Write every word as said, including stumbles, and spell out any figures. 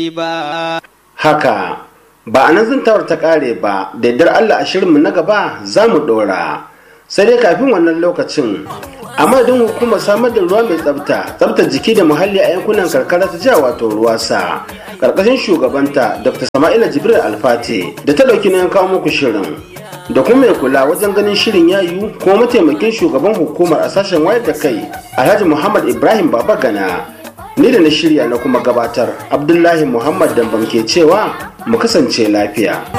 Haka ba a nan zantawar ta kare ba, da yardar Allah a shirinmu na gaba za mu ɗora. Sai dai kafin wannan lokacin, a madadin hukumar samar da ruwa mai tsafta, tsaftar jiki da muhalli a yankunan karkara ta jiha wato ruwasa, karkashin shugabanta Dr. Sama'ila Jibril Alfate da ta ɗauki na kawo muku shirin. Da kuma mai kula wajen ganin shirin ya yiwu kuma mataimakin shugaban hukumar a sashen wayar da kai Alhaji Muhammad Ibrahim Baba Gana. Ni da na shirya na kuma gabatar Abdullahi Muhammad Dambam ke cewa mu kasance lafiya.